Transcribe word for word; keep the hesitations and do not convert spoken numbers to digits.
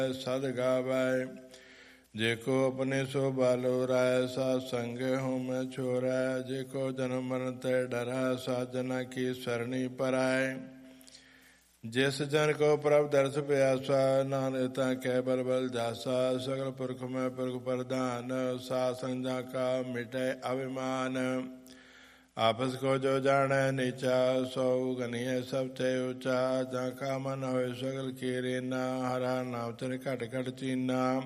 ਸਦ ਗਾਵੈ। जेको अपने सो बालो राय सा संगे हो मैं छोरै। जेको जन्म मरण ते डरै सा जना की सरणी पराय। जिस जन को प्रभ दर्श प्यासा नानक कै बल बल जासा। सगल पुरख में पुरख प्रधान सा संजा का मिटे अभिमान। आपस को जो जाने नीचा सौ गनिए सब थे ऊंचा। जा का मन होए सगल की रेना हरा नाम तेरे घट घट चीना।